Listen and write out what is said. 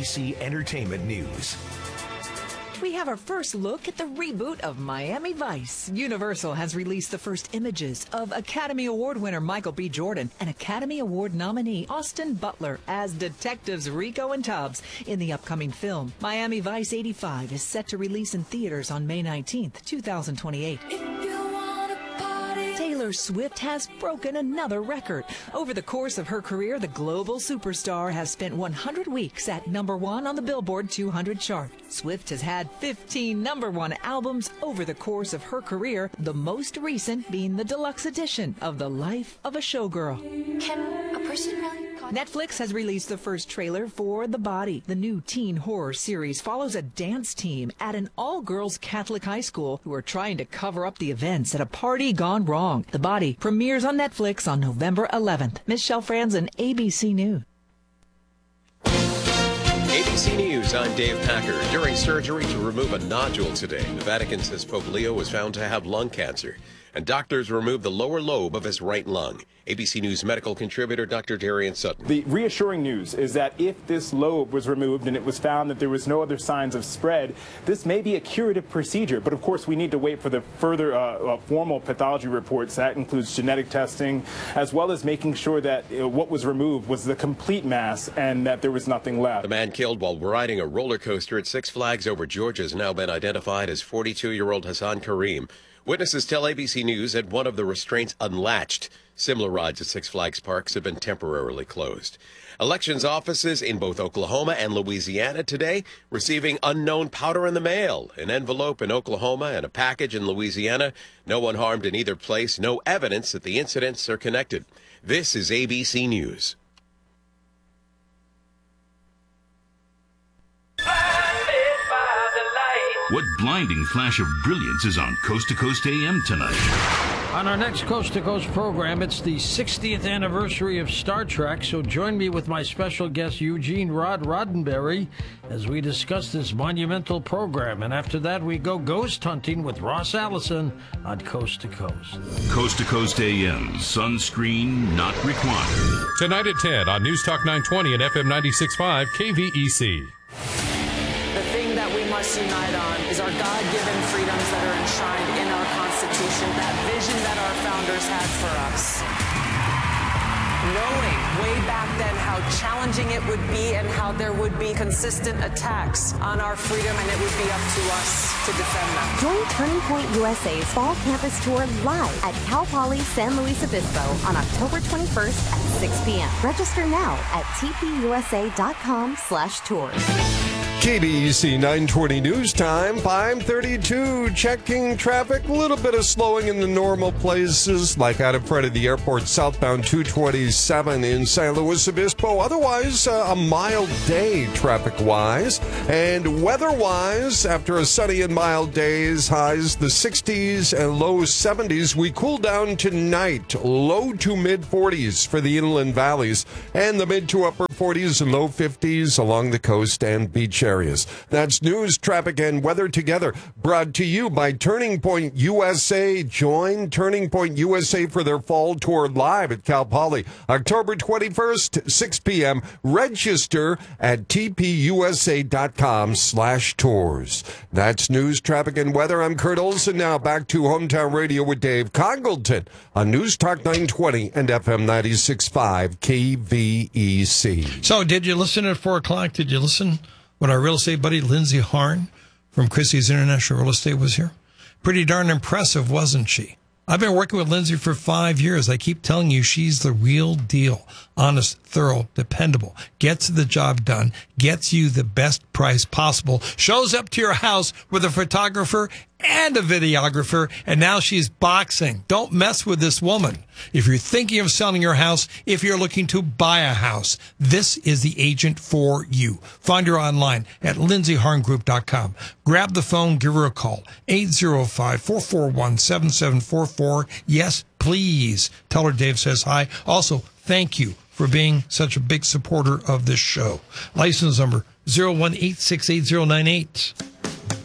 ABC Entertainment News. We have our first look at the reboot of Miami Vice. Universal has released the first images of Academy Award winner Michael B. Jordan and Academy Award nominee Austin Butler as detectives Rico and Tubbs in the upcoming film. Miami Vice 85 is set to release in theaters on May 19th, 2028. Taylor Swift has broken another record. Over the course of her career, the global superstar has spent 100 weeks at #1 on the Billboard 200 chart. Swift has had 15 #1 albums over the course of her career, the most recent being the deluxe edition of The Life of a Showgirl. Can a person really? Netflix has released the first trailer for The Body. The new teen horror series follows a dance team at an all-girls Catholic high school who are trying to cover up the events at a party gone wrong. The Body premieres on Netflix on November 11th. Michelle Franzen, ABC News. ABC News, I'm Dave Packer. During surgery to remove a nodule today, the Vatican says Pope Leo was found to have lung cancer, and doctors removed the lower lobe of his right lung. ABC News medical contributor Dr. Darian Sutton. The reassuring news is that if this lobe was removed and it was found that there was no other signs of spread, this may be a curative procedure. But of course, we need to wait for the further formal pathology reports. That includes genetic testing, as well as making sure that what was removed was the complete mass and that there was nothing left. The man killed while riding a roller coaster at Six Flags over Georgia has now been identified as 42-year-old Hassan Kareem. Witnesses tell ABC News that one of the restraints unlatched. Similar rides at Six Flags parks have been temporarily closed. Elections offices in both Oklahoma and Louisiana today receiving unknown powder in the mail. An envelope in Oklahoma and a package in Louisiana. No one harmed in either place. No evidence that the incidents are connected. This is ABC News. What blinding flash of brilliance is on Coast to Coast AM tonight? On our next Coast to Coast program, it's the 60th anniversary of Star Trek, so join me with my special guest, Eugene Roddenberry, as we discuss this monumental program. And after that, we go ghost hunting with Ross Allison on Coast to Coast. Coast to Coast AM, sunscreen not required. Tonight at 10 on News Talk 920 and FM 96.5 KVEC. The thing that we must unite on is our God-given freedoms that are enshrined in our Constitution, that vision that our founders had for us. Knowing way back then how challenging it would be and how there would be consistent attacks on our freedom, and it would be up to us to defend them. Join Turning Point USA's Fall Campus Tour live at Cal Poly San Luis Obispo on October 21st at 6 p.m. Register now at tpusa.com/tours. KBEC 920 News Time, 5:32. Checking traffic. A little bit of slowing in the normal places, like out in front of the airport, southbound 227 in San Luis Obispo. Otherwise, a mild day traffic-wise. And weather-wise, after a sunny and mild days, highs the 60s and low 70s. We cool down tonight, low to mid-40s for the inland valleys, and the mid to upper 40s and low 50s along the coast and beach areas. That's news, traffic, and weather together. Brought to you by Turning Point USA. Join Turning Point USA for their fall tour live at Cal Poly, October 21st, 6 p.m. Register at tpusa.com/tours. That's news, traffic, and weather. I'm Kurt Olson. Now back to Hometown Radio with Dave Congleton on News Talk 920 and FM 96.5 KVEC. So, did you listen at 4 o'clock? Did you listen when our real estate buddy Lindsay Harn from Christie's International Real Estate was here? Pretty darn impressive, wasn't she? I've been working with Lindsay for 5 years. I keep telling you she's the real deal. Honest, thorough, dependable. Gets the job done. Gets you the best price possible. Shows up to your house with a photographer and a videographer, and now she's boxing. Don't mess with this woman. If you're thinking of selling your house, if you're looking to buy a house, this is the agent for you. Find her online at lindsayharngroup.com. Grab the phone, give her a call. 805-441-7744. Yes, please. Tell her Dave says hi. Also, thank you for being such a big supporter of this show. License number 018688098.